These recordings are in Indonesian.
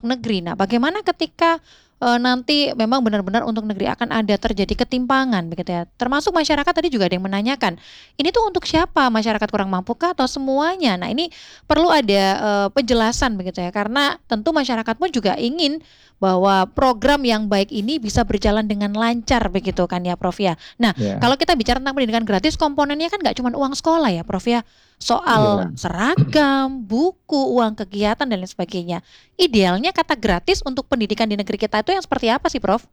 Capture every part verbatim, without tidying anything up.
negeri. Nah, bagaimana ketika, eee, nanti memang benar-benar untuk negeri akan ada terjadi ketimpangan begitu ya, termasuk masyarakat tadi juga ada yang menanyakan, ini tuh untuk siapa? Masyarakat kurang mampukah atau semuanya? Nah, ini perlu ada, eee, penjelasan begitu ya, karena tentu masyarakat pun juga ingin bahwa program yang baik ini bisa berjalan dengan lancar begitu kan ya, Prof, ya. Nah, Ya, kalau kita bicara tentang pendidikan gratis komponennya kan nggak cuman uang sekolah ya, Prof, ya. Soal iya. seragam, buku, uang kegiatan dan lain sebagainya. Idealnya kata gratis untuk pendidikan di negeri kita itu yang seperti apa sih, Prof?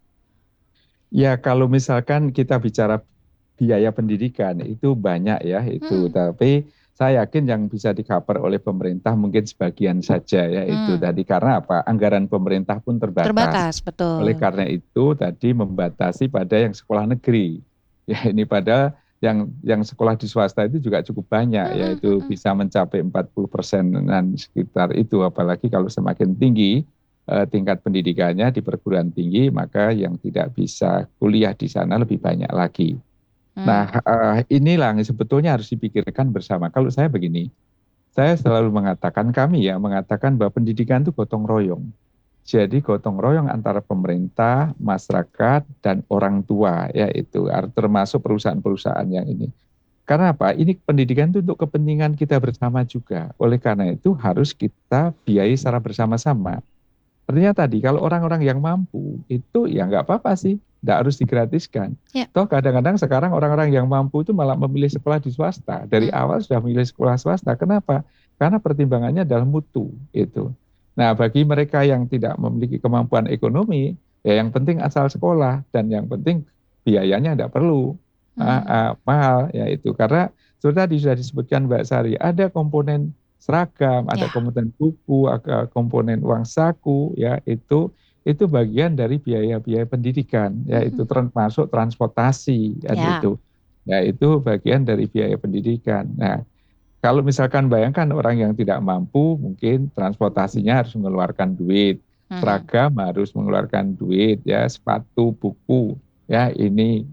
Ya, kalau misalkan kita bicara biaya pendidikan itu banyak ya itu, Mhm. tapi saya yakin yang bisa di-cover oleh pemerintah mungkin sebagian saja ya itu Mmm. tadi. Karena apa? Anggaran pemerintah pun terbatas. Terbatas, Oleh betul. karena itu tadi membatasi pada yang sekolah negeri. Ya ini pada yang yang sekolah di swasta itu juga cukup banyak, Mhm yaitu mhm. bisa mencapai empat puluh persen dan sekitar itu. Apalagi kalau semakin tinggi eh, tingkat pendidikannya di perguruan tinggi, maka yang tidak bisa kuliah di sana lebih banyak lagi. Nah, Mmm. eh, inilah yang sebetulnya harus dipikirkan bersama. Kalau saya begini, saya selalu mengatakan, kami ya mengatakan bahwa pendidikan itu gotong royong. Jadi gotong royong antara pemerintah, masyarakat, dan orang tua, yaitu termasuk perusahaan-perusahaan yang ini. Karena apa? Ini pendidikan itu untuk kepentingan kita bersama juga. Oleh karena itu harus kita biayai secara bersama-sama. Artinya tadi kalau orang-orang yang mampu itu ya nggak apa-apa sih, nggak harus digratiskan. Ya. Toh kadang-kadang sekarang orang-orang yang mampu itu malah memilih sekolah di swasta. Dari Mmm. awal sudah memilih sekolah swasta. Kenapa? Karena pertimbangannya adalah mutu itu. Nah, bagi mereka yang tidak memiliki kemampuan ekonomi, ya yang penting asal sekolah dan yang penting biayanya tidak perlu ah, Mmm. ah, mahal ya itu. Karena sudah tadi sudah disebutkan Mbak Sari, ada komponen seragam, ada Ya. komponen buku, ada komponen uang saku, ya itu itu bagian dari biaya-biaya pendidikan, ya itu Mhm. termasuk transportasi, kan Ya. itu, ya itu bagian dari biaya pendidikan. Nah, kalau misalkan bayangkan orang yang tidak mampu, mungkin transportasinya harus mengeluarkan duit, Mhm. seragam harus mengeluarkan duit, ya sepatu, buku, ya ini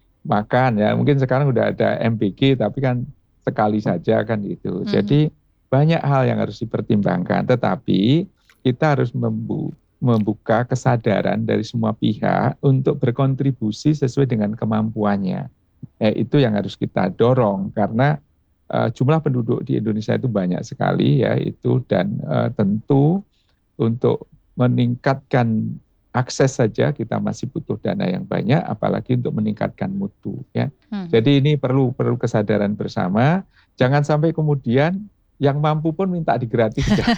makan ya. Mungkin sekarang udah ada M B G, tapi kan sekali saja kan gitu. Mhm. Jadi banyak hal yang harus dipertimbangkan, tetapi kita harus membu membuka kesadaran dari semua pihak untuk berkontribusi sesuai dengan kemampuannya. Eh, itu yang harus kita dorong karena eh, jumlah penduduk di Indonesia itu banyak sekali ya itu dan eh, tentu untuk meningkatkan akses saja kita masih butuh dana yang banyak, apalagi untuk meningkatkan mutu ya. Mhm. Jadi ini perlu perlu kesadaran bersama. Jangan sampai kemudian yang mampu pun minta digratiskan.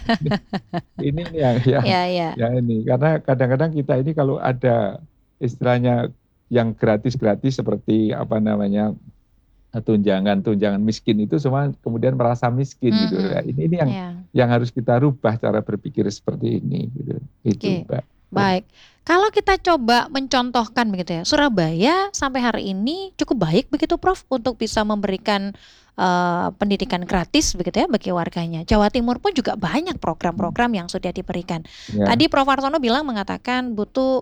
Ini yang yang Ya ya. yang ini karena kadang-kadang kita ini kalau ada istilahnya yang gratis-gratis seperti apa namanya tunjangan-tunjangan miskin itu semua kemudian merasa miskin gitu ya. Mhm. Ini ini yang Ya. yang harus kita rubah cara berpikir seperti ini gitu. Itu Oke, Mbak. baik. Kalau kita coba mencontohkan begitu ya, Surabaya sampai hari ini cukup baik begitu Prof untuk bisa memberikan, eee, pendidikan gratis begitu ya bagi warganya. Jawa Timur pun juga banyak program-program yang sudah diberikan. Ya, Tadi Prof Wartono bilang mengatakan butuh,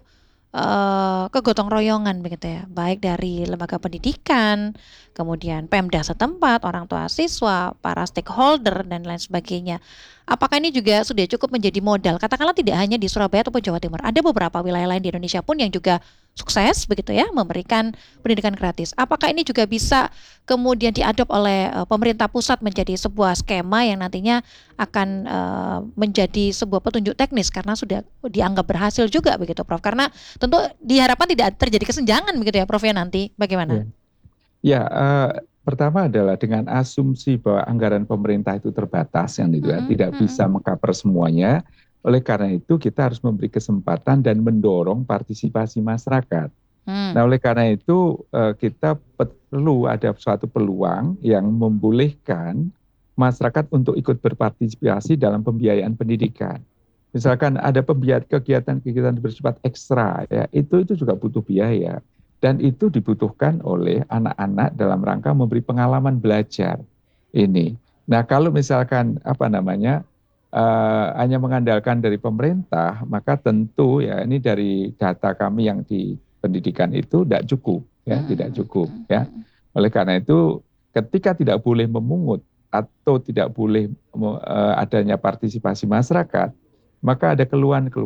eee, kegotong royongan begitu ya, baik dari lembaga pendidikan, kemudian Pemda setempat, orang tua siswa, para stakeholder dan lain sebagainya. Apakah ini juga sudah cukup menjadi modal? Katakanlah tidak hanya di Surabaya ataupun Jawa Timur, ada beberapa wilayah lain di Indonesia pun yang juga sukses begitu ya memberikan pendidikan gratis. Apakah ini juga bisa kemudian diadop oleh eh, pemerintah pusat menjadi sebuah skema yang nantinya akan eh, menjadi sebuah petunjuk teknis karena sudah dianggap berhasil juga begitu Prof. Karena tentu diharapkan tidak terjadi kesenjangan begitu ya Prof ya nanti. ya. Bagaimana? Ya, eh, pertama adalah dengan asumsi bahwa anggaran pemerintah itu terbatas yang itu ya, Mhm, tidak mhm. bisa mengcover semuanya. Oleh karena itu kita harus memberi kesempatan dan mendorong partisipasi masyarakat. Nah, Hmm. oleh karena itu eh, kita perlu ada suatu peluang yang membolehkan masyarakat untuk ikut berpartisipasi dalam pembiayaan pendidikan. Misalkan ada pembiayaan kegiatan-kegiatan bersifat ekstra, ya itu itu juga butuh biaya dan itu dibutuhkan oleh anak-anak dalam rangka memberi pengalaman belajar ini. Nah, kalau misalkan apa namanya eh, hanya mengandalkan dari pemerintah, maka tentu ya ini dari data kami yang di pendidikan itu tidak cukup ya, tidak Mhm, cukup mhm, ya. mhm. Oleh karena itu ketika tidak boleh memungut atau tidak boleh eh, adanya partisipasi masyarakat, maka ada keluhan